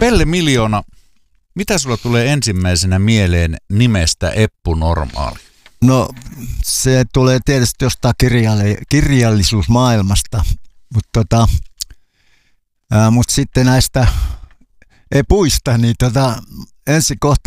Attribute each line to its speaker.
Speaker 1: Pelle Miljoona, mitä sulla tulee ensimmäisenä mieleen nimestä Eppu Normaali?
Speaker 2: No se tulee tietysti jostain kirjallisuusmaailmasta, mutta sitten näistä epuista, niin ensi kohta